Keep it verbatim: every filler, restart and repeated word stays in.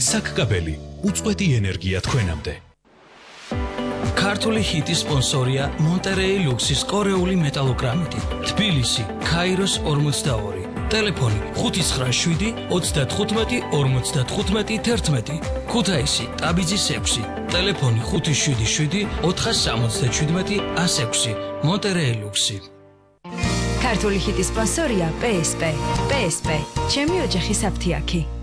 საკკაბელი, უწყვეტი ენერგია თქვენამდე. ქართული ჰიტის სპონსორია მონტერეი ლუქსის კორეული მეტალოგრამიტი. თბილისი, ქაიროს ორმოცდაორი. ტელეფონი ხუთი ცხრა შვიდი ოცდათხუთმეტი ორმოცდათხუთმეტი თერთმეტი. ქუთაისი, ტაბიძის ექვსი. ტელეფონი ხუთი შვიდი შვიდი ოთხასამოცდაჩვიდმეტი ას ექვსი. მონტერეი ლუქსი. ქართული ჰიტის სპონსორია პე ეს პე. პე ეს პე. ჩემი ოჯახის აფთიაქი.